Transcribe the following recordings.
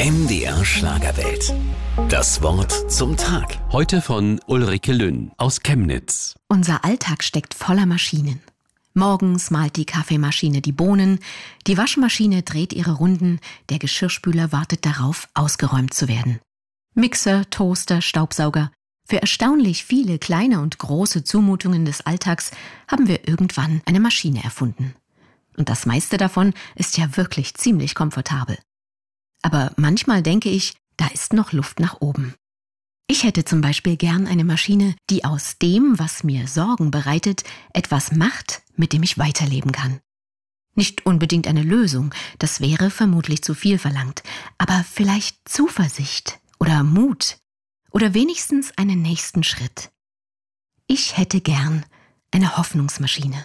MDR Schlagerwelt. Das Wort zum Tag. Heute von Ulrike Lünn aus Chemnitz. Unser Alltag steckt voller Maschinen. Morgens mahlt die Kaffeemaschine die Bohnen, die Waschmaschine dreht ihre Runden, der Geschirrspüler wartet darauf, ausgeräumt zu werden. Mixer, Toaster, Staubsauger. Für erstaunlich viele kleine und große Zumutungen des Alltags haben wir irgendwann eine Maschine erfunden. Und das meiste davon ist ja wirklich ziemlich komfortabel. Aber manchmal denke ich, da ist noch Luft nach oben. Ich hätte zum Beispiel gern eine Maschine, die aus dem, was mir Sorgen bereitet, etwas macht, mit dem ich weiterleben kann. Nicht unbedingt eine Lösung, das wäre vermutlich zu viel verlangt, aber vielleicht Zuversicht oder Mut oder wenigstens einen nächsten Schritt. Ich hätte gern eine Hoffnungsmaschine.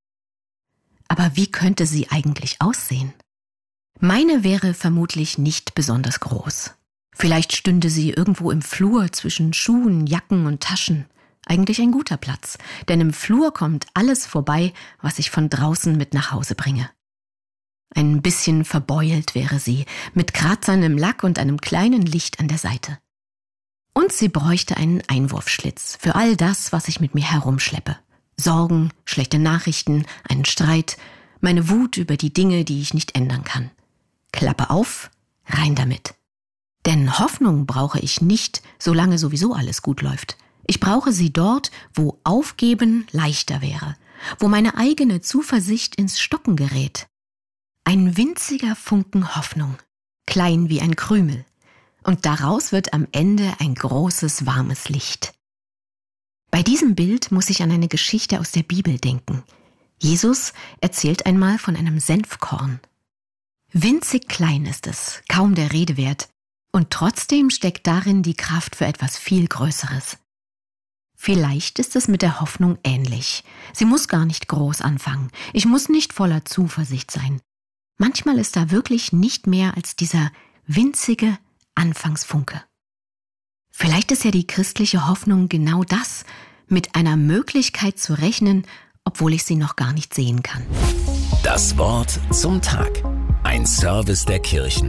Aber wie könnte sie eigentlich aussehen? Meine wäre vermutlich nicht besonders groß. Vielleicht stünde sie irgendwo im Flur zwischen Schuhen, Jacken und Taschen. Eigentlich ein guter Platz, denn im Flur kommt alles vorbei, was ich von draußen mit nach Hause bringe. Ein bisschen verbeult wäre sie, mit Kratzern im Lack und einem kleinen Licht an der Seite. Und sie bräuchte einen Einwurfschlitz für all das, was ich mit mir herumschleppe. Sorgen, schlechte Nachrichten, einen Streit, meine Wut über die Dinge, die ich nicht ändern kann. Klappe auf, rein damit. Denn Hoffnung brauche ich nicht, solange sowieso alles gut läuft. Ich brauche sie dort, wo Aufgeben leichter wäre, wo meine eigene Zuversicht ins Stocken gerät. Ein winziger Funken Hoffnung, klein wie ein Krümel. Und daraus wird am Ende ein großes, warmes Licht. Bei diesem Bild muss ich an eine Geschichte aus der Bibel denken. Jesus erzählt einmal von einem Senfkorn. Winzig klein ist es, kaum der Rede wert, und trotzdem steckt darin die Kraft für etwas viel Größeres. Vielleicht ist es mit der Hoffnung ähnlich. Sie muss gar nicht groß anfangen. Ich muss nicht voller Zuversicht sein. Manchmal ist da wirklich nicht mehr als dieser winzige Anfangsfunke. Vielleicht ist ja die christliche Hoffnung genau das, mit einer Möglichkeit zu rechnen, obwohl ich sie noch gar nicht sehen kann. Das Wort zum Tag. Ein Service der Kirchen.